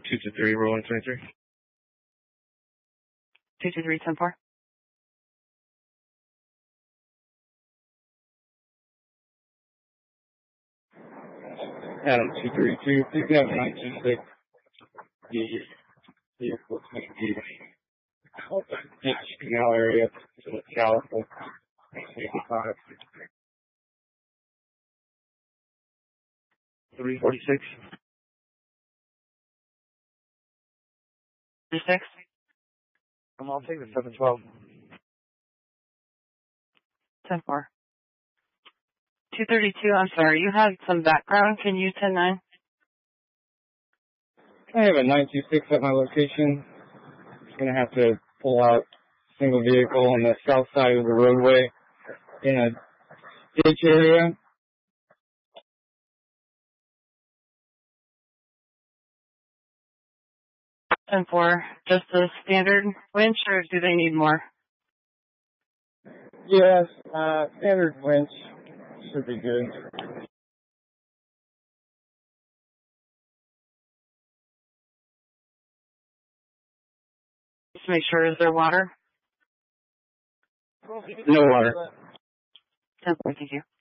223, roll 123. 223, 10-4. Adam 232, please have 926. The airport's going to be canal area, California. 85. 346. 36. I'll take the 712. 10-4. 232, I'm sorry, you had some background. Can you 10-9? I have a 926 at my location. I'm going to have to pull out single vehicle on the south side of the roadway in a ditch area. And for just a standard winch, or do they need more? Yes, standard winch should be good. Just to make sure, is there water? No water. 10-4, thank you.